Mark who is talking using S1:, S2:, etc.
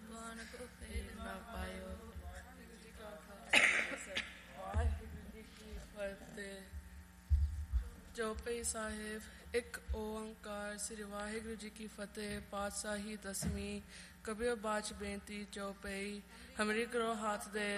S1: ਕੌਣ ਕੋ ਫੇਰ ਨਾ ਪਾਇਓ।
S2: ਵਾਹਿਗੁਰੂ ਜੀ ਕਾ ਖਾਲਸਾ ਵਾਹਿਗੁਰੂ ਜੀ ਕੀ ਫਤਿਹ। ਚੌਪਈ ਸਾਹਿਬ। ਇੱਕ ਓੰਕਾਰ। ਸ੍ਰੀ ਵਾਹਿਗੁਰੂ ਜੀ ਕੀ ਫਤਿਹ। ਪਾਤਸ਼ਾਹੀ ਦਸਵੀਂ। ਕਬਿਓ ਬਾਚ ਬੇਨਤੀ ਚੌਪਈ। ਹਮਰੀ ਕਰੋ ਹੱਥ ਦੇ